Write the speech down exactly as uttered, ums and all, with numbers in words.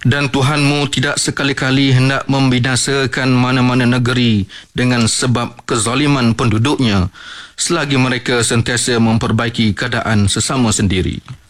Dan Tuhanmu tidak sekali-kali hendak membinasakan mana-mana negeri dengan sebab kezaliman penduduknya, selagi mereka sentiasa memperbaiki keadaan sesama sendiri.